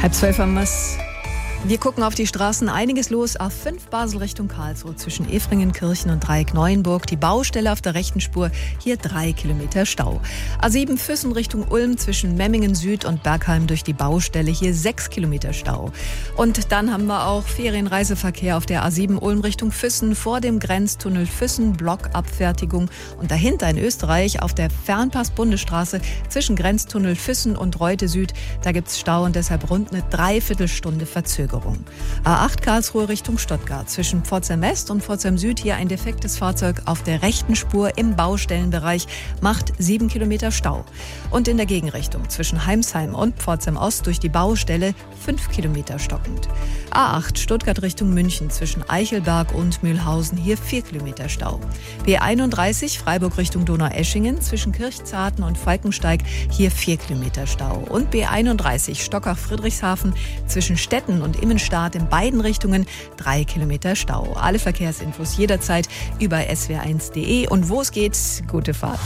1:30 haben wir's. Wir gucken auf die Straßen, einiges los. A5 Basel Richtung Karlsruhe zwischen Efringenkirchen und Dreieck-Neuenburg. Die Baustelle auf der rechten Spur, hier 3 Kilometer Stau. A7 Füssen Richtung Ulm zwischen Memmingen Süd und Bergheim durch die Baustelle, hier 6 Kilometer Stau. Und dann haben wir auch Ferienreiseverkehr auf der A7 Ulm Richtung Füssen vor dem Grenztunnel Füssen, Blockabfertigung. Und dahinter in Österreich auf der Fernpass-Bundesstraße zwischen Grenztunnel Füssen und Reute Süd. Da gibt's Stau und deshalb rund eine Dreiviertelstunde Verzögerung. A8 Karlsruhe Richtung Stuttgart. Zwischen Pforzheim West und Pforzheim Süd hier ein defektes Fahrzeug auf der rechten Spur im Baustellenbereich macht 7 Kilometer Stau. Und in der Gegenrichtung zwischen Heimsheim und Pforzheim Ost durch die Baustelle 5 Kilometer stockend. A8 Stuttgart Richtung München zwischen Eichelberg und Mühlhausen hier 4 Kilometer Stau. B31 Freiburg Richtung Donaueschingen zwischen Kirchzarten und Falkensteig hier 4 Kilometer Stau. Und B31 Stockach-Friedrichshafen zwischen Stetten und Immenstadt in beiden Richtungen 3 Kilometer Stau. Alle Verkehrsinfos jederzeit über swr1.de und wo es geht, gute Fahrt.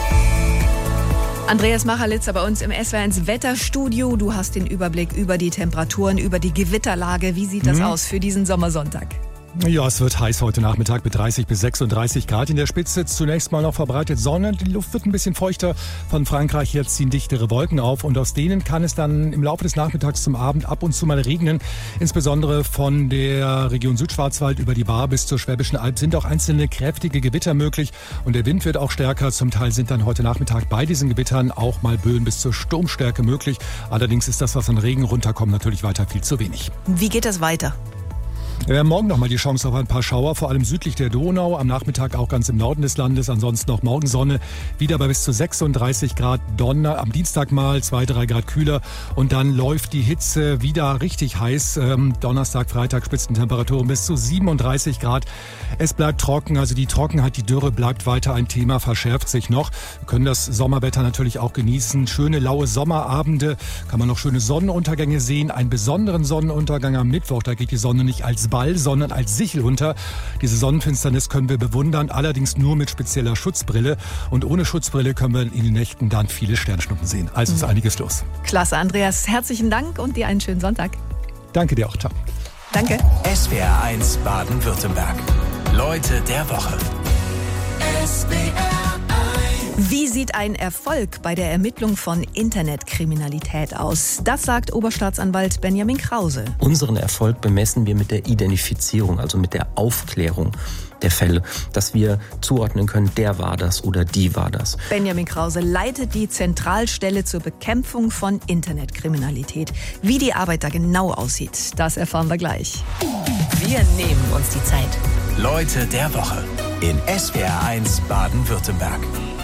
Andreas Machalitzer bei uns im SWR1 Wetterstudio. Du hast den Überblick über die Temperaturen, über die Gewitterlage. Wie sieht das aus für diesen Sommersonntag? Ja, es wird heiß heute Nachmittag mit 30 bis 36 Grad in der Spitze. Zunächst mal noch verbreitet Sonne. Die Luft wird ein bisschen feuchter. Von Frankreich her ziehen dichtere Wolken auf. Und aus denen kann es dann im Laufe des Nachmittags zum Abend ab und zu mal regnen. Insbesondere von der Region Südschwarzwald über die Baar bis zur Schwäbischen Alb sind auch einzelne kräftige Gewitter möglich. Und der Wind wird auch stärker. Zum Teil sind dann heute Nachmittag bei diesen Gewittern auch mal Böen bis zur Sturmstärke möglich. Allerdings ist das, was an Regen runterkommt, natürlich weiter viel zu wenig. Wie geht das weiter? Wir haben morgen noch mal die Chance auf ein paar Schauer, vor allem südlich der Donau, am Nachmittag auch ganz im Norden des Landes, ansonsten noch Morgensonne, wieder bei bis zu 36 Grad am Dienstag mal 2-3 Grad kühler und dann läuft die Hitze wieder richtig heiß, Donnerstag, Freitag Spitzentemperaturen bis zu 37 Grad. Es bleibt trocken, also die Trockenheit, die Dürre bleibt weiter ein Thema, verschärft sich noch. Wir können das Sommerwetter natürlich auch genießen, schöne laue Sommerabende, kann man noch schöne Sonnenuntergänge sehen, einen besonderen Sonnenuntergang am Mittwoch, da geht die Sonne nicht als Ball, sondern als Sichel unter. Diese Sonnenfinsternis können wir bewundern, allerdings nur mit spezieller Schutzbrille. Und ohne Schutzbrille können wir in den Nächten dann viele Sternschnuppen sehen. Also ist einiges los. Klasse, Andreas. Herzlichen Dank und dir einen schönen Sonntag. Danke dir auch. Ciao. Danke. SWR1 Baden-Württemberg. Leute der Woche. Wie sieht ein Erfolg bei der Ermittlung von Internetkriminalität aus? Das sagt Oberstaatsanwalt Benjamin Krause. Unseren Erfolg bemessen wir mit der Identifizierung, also mit der Aufklärung der Fälle, dass wir zuordnen können, der war das oder die war das. Benjamin Krause leitet die Zentralstelle zur Bekämpfung von Internetkriminalität. Wie die Arbeit da genau aussieht, das erfahren wir gleich. Wir nehmen uns die Zeit. Leute der Woche in SWR1 Baden-Württemberg.